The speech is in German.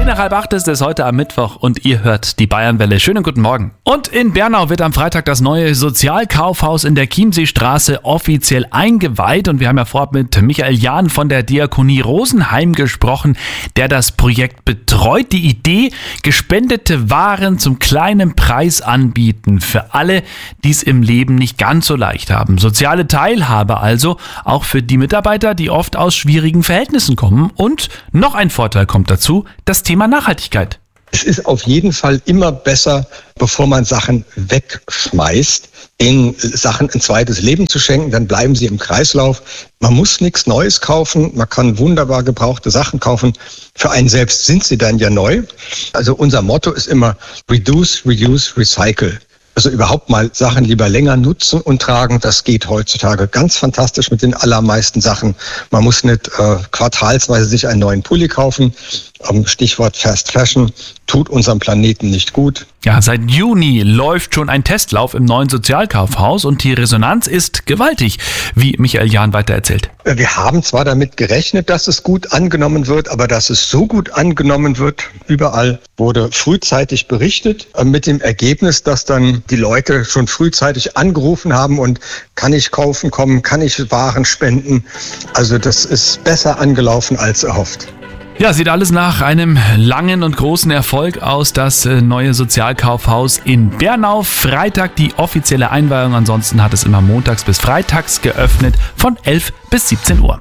nach 7:30 ist es heute am Mittwoch und ihr hört die Bayernwelle. Schönen guten Morgen. Und in Bernau wird am Freitag das neue Sozialkaufhaus in der Chiemseestraße offiziell eingeweiht. Und wir haben ja vorab mit Michael Jahn von der Diakonie Rosenheim gesprochen, der das Projekt betreut. Die Idee, gespendete Waren zum kleinen Preis anbieten für alle, die es im Leben nicht ganz so leicht haben. Soziale Teilhabe also, auch für die Mitarbeiter, die oft aus schwierigen Verhältnissen kommen. Und noch ein Vorteil kommt dazu, das Thema Nachhaltigkeit. Es ist auf jeden Fall immer besser, bevor man Sachen wegschmeißt, den Sachen ein zweites Leben zu schenken, dann bleiben sie im Kreislauf. Man muss nichts Neues kaufen, man kann wunderbar gebrauchte Sachen kaufen. Für einen selbst sind sie dann ja neu. Also unser Motto ist immer Reduce, Reuse, Recycle. Also überhaupt mal Sachen lieber länger nutzen und tragen, das geht heutzutage ganz fantastisch mit den allermeisten Sachen. Man muss nicht quartalsweise sich einen neuen Pulli kaufen. Stichwort Fast Fashion tut unserem Planeten nicht gut. Ja, seit Juni läuft schon ein Testlauf im neuen Sozialkaufhaus und die Resonanz ist gewaltig, wie Michael Jahn weiter erzählt. Wir haben zwar damit gerechnet, dass es gut angenommen wird, aber dass es so gut angenommen wird, überall wurde frühzeitig berichtet, mit dem Ergebnis, dass dann die Leute schon frühzeitig angerufen haben und kann ich kaufen kommen, kann ich Waren spenden. Also das ist besser angelaufen als erhofft. Ja, sieht alles nach einem langen und großen Erfolg aus, das neue Sozialkaufhaus in Bernau. Freitag die offizielle Einweihung, ansonsten hat es immer montags bis freitags geöffnet von 11 bis 17 Uhr.